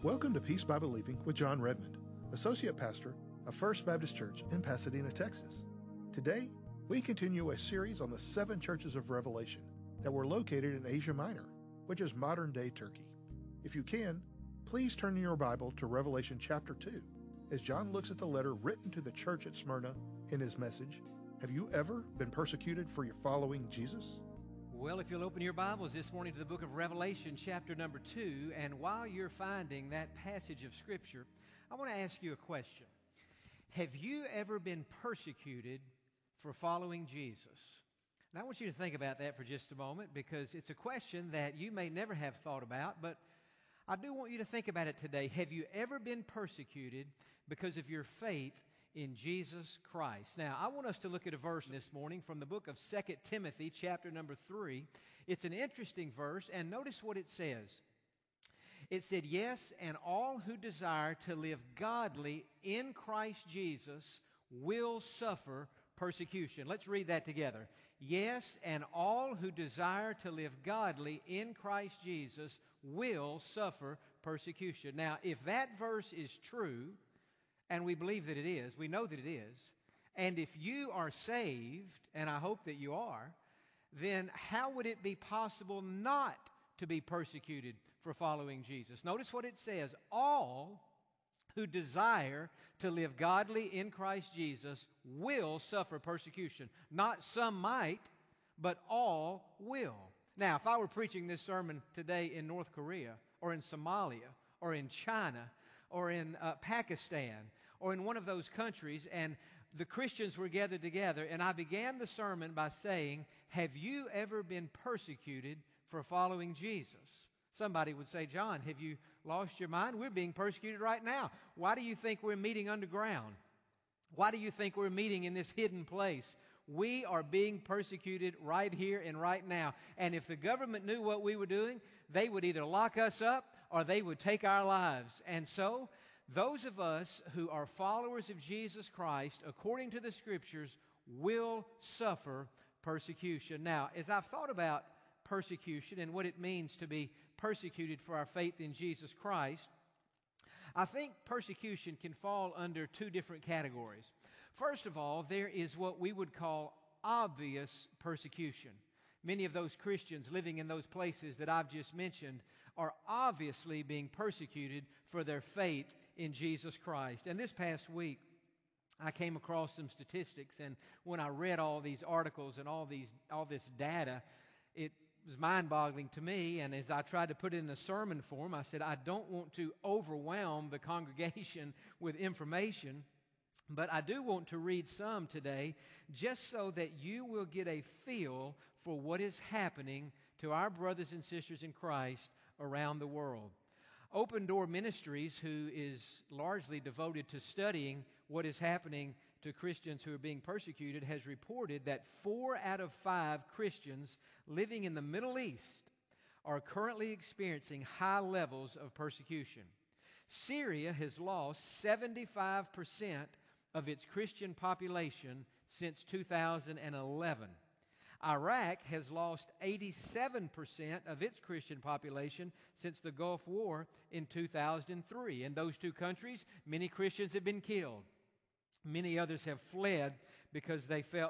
Welcome to Peace by Believing with John Redmond, Associate Pastor of First Baptist Church in Pasadena, Texas. Today, we continue a series on the 7 churches of Revelation that were located in Asia Minor, which is modern-day Turkey. If you can, please turn in your Bible to Revelation chapter 2, as John looks at the letter written to the church at Smyrna in his message, Have you ever been persecuted for your following Jesus? Well, if you'll open your Bibles this morning to the book of Revelation, chapter number 2, and while you're finding that passage of Scripture, I want to ask you a question. Have you ever been persecuted for following Jesus? Now, I want you to think about that for just a moment, because it's a question that you may never have thought about, but I do want you to think about it today. Have you ever been persecuted because of your faith in Jesus Christ? Now, I want us to look at a verse this morning from the book of 2 Timothy, chapter number 3. It's an interesting verse, and notice what it says. It said, "Yes, and all who desire to live godly in Christ Jesus will suffer persecution." Let's read that together. Yes, and all who desire to live godly in Christ Jesus will suffer persecution. Now, if that verse is true, and we believe that it is, we know that it is, and if you are saved, and I hope that you are, then how would it be possible not to be persecuted for following Jesus? Notice what it says. All who desire to live godly in Christ Jesus will suffer persecution. Not some might, but all will. Now, if I were preaching this sermon today in North Korea, or in Somalia, or in China, or in Pakistan, or in one of those countries, and the Christians were gathered together, and I began the sermon by saying, have you ever been persecuted for following Jesus? Somebody would say, John, have you lost your mind? We're being persecuted right now. Why do you think we're meeting underground? Why do you think we're meeting in this hidden place? We are being persecuted right here and right now. And if the government knew what we were doing, they would either lock us up or they would take our lives. And so, those of us who are followers of Jesus Christ, according to the Scriptures, will suffer persecution. Now, as I've thought about persecution and what it means to be persecuted for our faith in Jesus Christ, I think persecution can fall under 2 different categories. First of all, there is what we would call obvious persecution. Many of those Christians living in those places that I've just mentioned are obviously being persecuted for their faith in Jesus Christ. And this past week, I came across some statistics, and when I read all these articles and all this data, it was mind-boggling to me, and as I tried to put it in a sermon form, I said, I don't want to overwhelm the congregation with information, but I do want to read some today just so that you will get a feel for what is happening to our brothers and sisters in Christ around the world. Open Door Ministries, who is largely devoted to studying what is happening to Christians who are being persecuted, has reported that 4 out of 5 Christians living in the Middle East are currently experiencing high levels of persecution. Syria has lost 75% of its Christian population since 2011. Iraq has lost 87% of its Christian population since the Gulf War in 2003. In those 2 countries, many Christians have been killed. Many others have fled because they felt